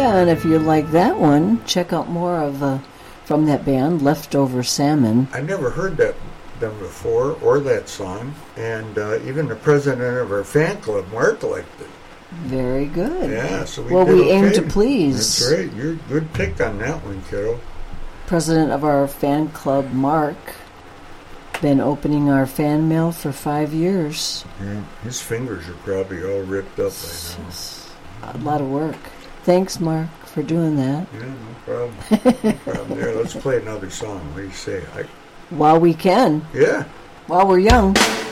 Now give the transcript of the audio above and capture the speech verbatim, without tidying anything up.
Yeah, and if you like that one, check out more of uh, from that band, Leftover Salmon. I never heard that them before or that song, and uh, even the president of our fan club, Mark, liked it. Very good. Yeah, so we well, did we okay. aim to please. That's right. You're a good pick on that one, kiddo. President of our fan club, Mark, been opening our fan mail for five years. Yeah, his fingers are probably all ripped up by now. A lot of work. Thanks, Mark, for doing that. Yeah, no problem. No problem there. Let's play another song. What do you say? I... While we can. Yeah. While we're young.